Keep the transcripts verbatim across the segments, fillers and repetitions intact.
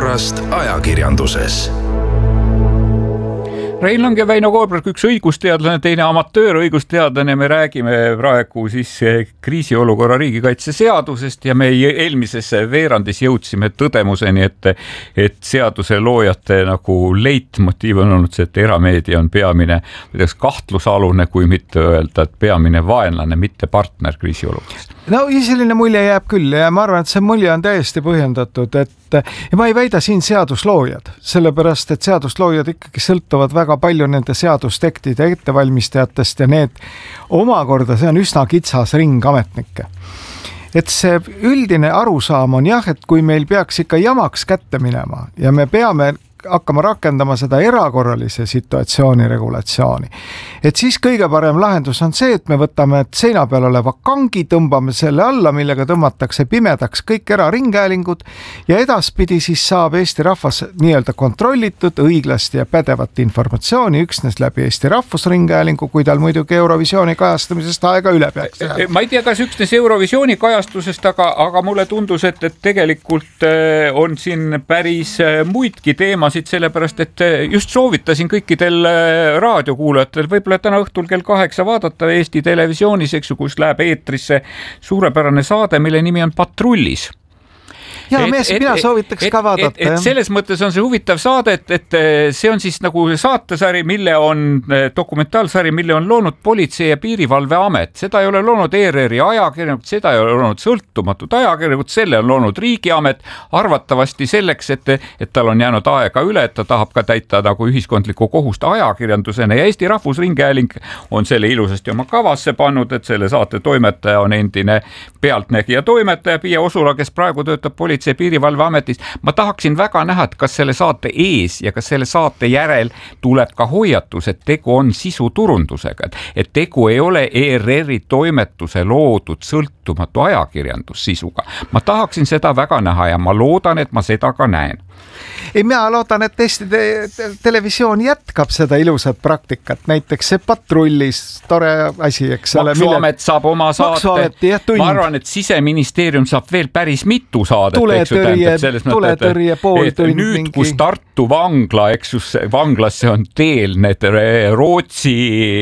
olukorrast ajakirjanduses. Rein Lang ja Väino Koorberg, üks õigusteadlane, teine amatöörõigusteadlane. Me räägime praegu siis kriisiolukorra riigikaitse seadusest ja me eelmises veerandis jõudsime tõdemuseni, et, et seaduse loojate nagu leitmotiiv on olnud see, et erameedia on peamine kahtlusalune, kui mitte öelda, et peamine vaenlane, mitte partner kriisiolukorras. No selline mulje jääb küll ja ma arvan, et see mulje on täiesti põhjendatud, et ja ma ei väida siin seadusloojad, sellepärast et seadusloojad ikkagi sõltuvad väga palju nende seadustektide ettevalmistajatest ja need omakorda, see on üsna kitsas ring ametnikke. Et see üldine arusaam on jah, et kui meil peaks ikka jamaks kätte minema ja me peame hakkama rakendama seda erakorralise situatsiooni regulatsiooni. Et siis kõige parem lahendus on see, et me võtame seina peal oleva kangi, tõmbame selle alla, millega tõmmatakse pimedaks kõik eraringhäälingud ja edaspidi siis saab Eesti rahvas nii-öelda kontrollitud, õiglast ja pädevat informatsiooni üksnes läbi Eesti Rahvusringhäälingu, kui tal muidugi Eurovisiooni kajastamisest aega üle peaks. Ma ei tea, kas üksnes Eurovisiooni kajastusest, aga, aga mulle tundus, et, et tegelikult on siin päris muidki teema sellepärast, et just soovitasin kõikidel raadiokuulajatel võib-olla täna õhtul kell kaheksa vaadata Eesti Televisioonis, eks ju, kus läheb eetrisse suurepärane saade, mille nimi on Patrullis. Ja, et, mina soovitaks et, ka vaadata. Et, et selles mõttes on see huvitav saade, et, et see on siis nagu saatesari, mille on dokumentaalsari, mille on loonud Politsei- ja Piirivalveamet. Seda ei ole loonud E R R-i ajakirjanikud, seda ei ole loonud sõltumatud ajakirjanikud, selle on loonud Riigiamet arvatavasti selleks, et, et tal on jäänud aega üle, et ta tahab ka täita nagu ühiskondlikku kohust ajakirjandusena ja Eesti Rahvusringhääling on selle ilusasti oma kavasse pannud, et selle saate toimetaja on endine pealtnägija toimetaja Pia Osula, kes praegu töötab Politsei- ja Piirivalveametis. Ma tahaksin väga näha, et kas selle saate ees ja kas selle saate järel tuleb ka hoiatus, et tegu on sisuturundusega, et tegu ei ole E R R-i toimetuse loodud sõltumatu ajakirjandussisuga. Ma tahaksin seda väga näha ja ma loodan, et ma seda ka näen. Ei, mina loodan, et Eesti te televisioon jätkab seda ilusat praktikat, näiteks see Patrullis, tore asi, eks ole. Maksuamet mille... saab oma saate, ma arvan, et Siseministeerium saab veel päris mitu saadet. Tuletõrje, tuletõrje pool tund nüüd, mingi. Kus Tartu vangla, eks just vanglasse on teel need Rootsi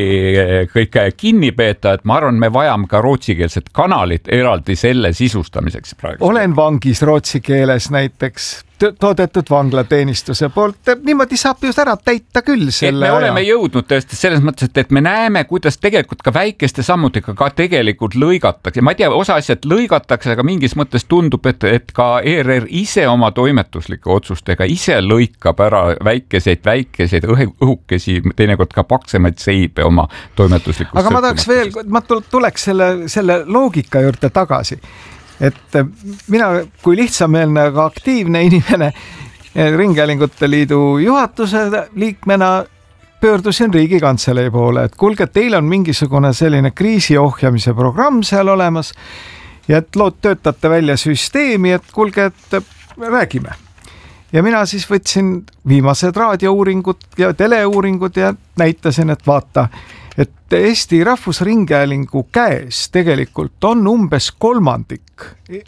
kõik kinnipeetajad, ma arvan, me vajame ka rootsikeelset kanalit eraldi selle sisustamiseks praegu. Olen vangis rootsi keeles näiteks toodetud vanglateenistuse poolt, niimoodi saab just ära täita küll selle et me oleme aja. Jõudnud tõesti selles mõttes, et, et me näeme, kuidas tegelikult ka väikeste sammudega ka tegelikult lõigatakse. Ma ei tea, osa asjad lõigatakse, aga mingis mõttes tundub, et, et ka E R R ise oma toimetuslike otsustega ise lõikab ära väikeseid, väikeseid õhukesi, teinekord ka paksemaid seibe oma toimetuslikus. Aga ma tahaks veel, ma tuleks selle, selle loogika juurde tagasi. Et mina kui lihtsameelne, aga aktiivne inimene Ringhäälingute Liidu juhatuse liikmena pöördusin Riigikantselei poole, et kuulge, teil on mingisugune selline kriisiohjamise programm seal olemas ja et lood töötate välja süsteemi, et kuulge, et räägime. Ja mina siis võtsin viimased raadiouuringud ja teleuuringud ja näitasin, et vaata, et Eesti Rahvusringhäälingu käes tegelikult on umbes kolmandik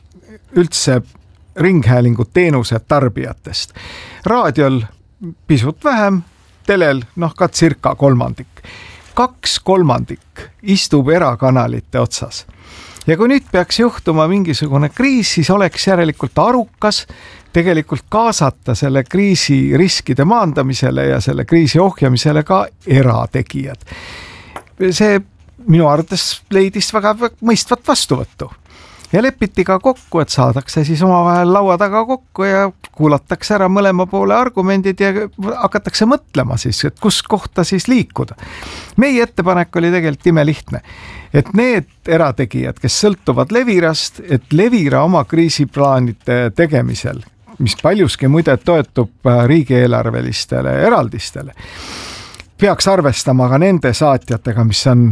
üldse ringhäälingu teenuse tarbijatest. Raadiol pisut vähem, telel noh ka circa kolmandik. Kaks kolmandik istub erakanalite otsas. Ja kui nüüd peaks juhtuma mingisugune kriis, siis oleks järelikult arukas tegelikult kaasata selle kriisi riskide maandamisele ja selle kriisi ohjamisele ka erategijad. See minu arvates leidis väga mõistvat vastuvõttu ja lepiti ka kokku, et saadakse siis omavahel laua taga kokku ja kuulatakse ära mõlema poole argumendid ja hakatakse mõtlema siis, et kus kohta siis liikuda. Meie ettepanek oli tegelikult imelihtne, et need erategijad, kes sõltuvad Levirast, et Levira oma kriisiplaanide tegemisel, mis paljuski muide toetub riigieelarvelistele eraldistele, peaks arvestama ka nende saatjatega, mis on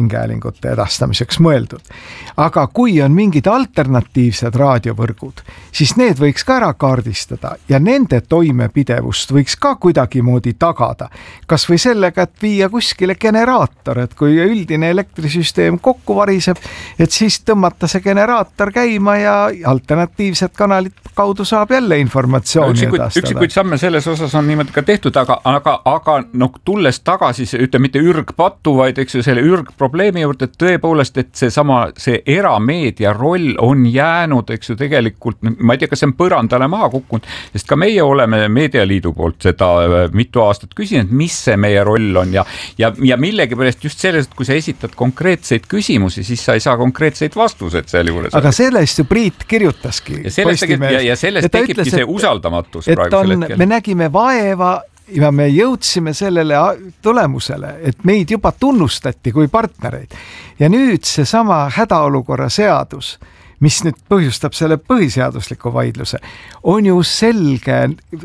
eraringhäälingute edastamiseks mõeldud. Aga kui on mingid alternatiivsed raadiovõrgud, siis need võiks ka ära kaardistada ja nende toimepidevust võiks ka kuidagimoodi tagada. Kas või sellega, et viia kuskile generaator, et kui üldine elektrisüsteem kokku variseb, et siis tõmmata see generaator käima ja alternatiivsed kanalid kaudu saab jälle informatsiooni üksikuid, edastada. Üksikuid samme selles osas on niimoodi ka tehtud, aga, aga, aga no, tulles tagasi, ütleme mitte ürgpatu, vaid eks ju selle ürgprobleemi juurde, et tõepoolest, et see sama, see erameedia roll on jäänud, eks ju tegelikult, ma ei tea, kas see on põrandale maha kukkunud, sest ka meie oleme Meedialiidu poolt seda mitu aastat küsinud, mis see meie roll on ja, ja, ja millegipärast just selles, et kui sa esitad konkreetseid küsimusi, siis sa ei saa konkreetseid vastuseid seal juures. Aga sellest ju Priit kirjutaski. Ja sellest, ja, ja sellest tekibki ütles, see usaldamatus praegusel hetkel. Me nägime vaeva ja me jõudsime sellele tulemusele, et meid juba tunnustati kui partnereid. Ja nüüd see sama hädaolukorra seadus, mis nüüd põhjustab selle põhiseadusliku vaidluse, on ju selge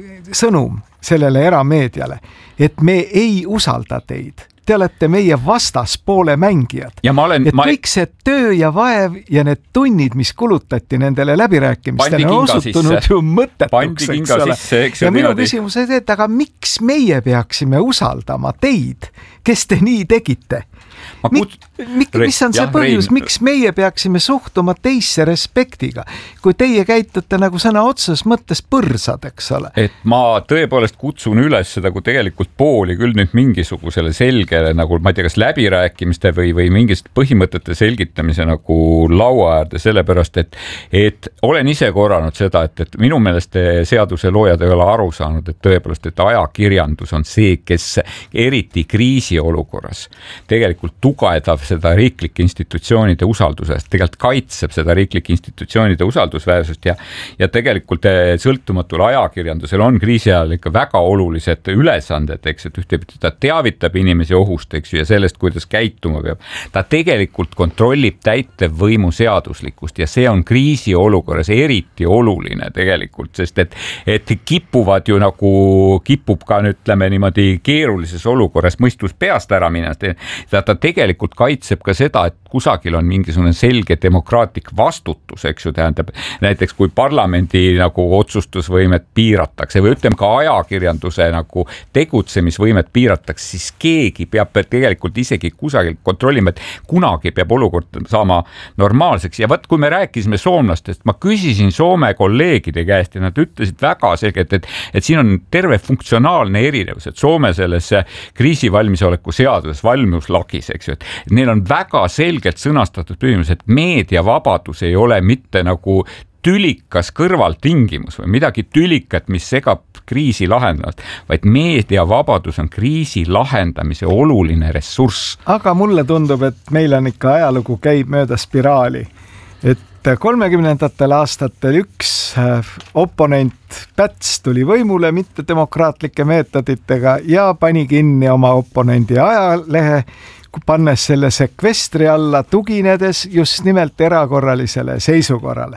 sõnum sellele erameediale, et me ei usalda teid. Te olete meie vastaspoole mängijad. Ja ma olen, et ma... kõik see töö ja vaev ja need tunnid, mis kulutati nendele läbirääkimistele, on osutunud ju mõttetuks, eks ole. Sisse, ja minu küsimus on, et aga miks meie peaksime usaldama teid, kes te nii tegite? Mik, mik, mis on see põhjus, miks meie peaksime suhtuma teisse respektiga, kui teie käitute nagu sõna otsas mõttes põrsad, eks ole? Et ma tõepoolest kutsun üles seda, kui tegelikult pooli küll nüüd mingisugusele selgele, nagu ma ei tea, kas läbirääkimiste või, või mingist põhimõtete selgitamise nagu laua äärde, sellepärast, et, et olen ise korranud seda, et, et minu meelest seaduse loojad ei ole aru saanud, et tõepoolest, et ajakirjandus on see, kes eriti kriisiolukorras tegelikult tugevdab seda riiklike institutsioonide usaldusest, tegelikult kaitseb seda riiklike institutsioonide usaldusväärsust ja, ja tegelikult sõltumatul ajakirjandusel on kriisi ajal ikka väga olulised ülesanded, eks, et ühtepidi ta teavitab inimesi ohust, eks, ja sellest, kuidas käituma peab. Ta tegelikult kontrollib täitevvõimu seaduslikkust ja see on kriisiolukorras eriti oluline tegelikult, sest et, et kipuvad ju nagu, kipub ka nüüd, ütleme niimoodi keerulises olukorras mõistus peast ära minna, ta tegelikult kaitseb ka seda, et kusagil on mingisugune selge demokraatlik vastutus, eks ju, tähendab, näiteks kui parlamendi nagu otsustusvõimet piiratakse või ütleme ka ajakirjanduse nagu tegutsemisvõimet piiratakse, siis keegi peab tegelikult isegi kusagil kontrollima, et kunagi peab olukord saama normaalseks. Ja võt, kui me rääkisime soomlastest, ma küsisin Soome kolleegide käest ja nad ütlesid väga selgelt, et, et siin on terve funktsionaalne erinevus, et Soome selles kriisivalmisoleku seaduses valmiuslagis, eks ju, et neil on väga selgelt sõnastatud küsimus, et meediavabadus ei ole mitte nagu tülikas kõrvaltingimus või midagi tülikat, mis segab kriisi lahendamist, vaid meediavabadus on kriisi lahendamise oluline ressurss. Aga mulle tundub, et meil on ikka ajalugu käib mööda spiraali, et kolmekümnendatel aastatel üks oponent Päts tuli võimule mitte demokraatlike meetoditega ja pani kinni oma oponendi ajalehe, pannes selle sekvestri alla, tuginedes just nimelt erakorralisele seisukorrale.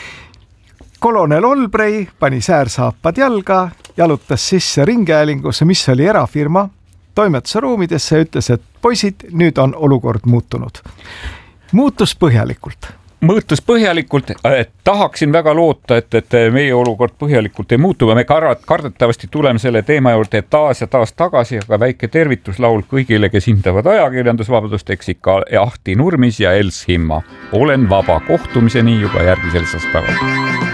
Kolonel Olbrei pani säärsaapad jalga, jalutas sisse ringhäälingusse, mis oli erafirma, toimetuse ruumidesse ja ütles, et poisid, nüüd on olukord muutunud. Muutus põhjalikult. Mõõtus põhjalikult, et tahaksin väga loota, et, et meie olukord põhjalikult ei muutu. Me kardetavasti tuleme selle teema juurde taas ja taas tagasi, aga väike tervituslaul kõigile, kes hindavad ajakirjandusvabadust, eks ikka Ahti Nurmis ja Els Himma. Olen vaba, kohtumiseni juba järgmisel esmaspäeval.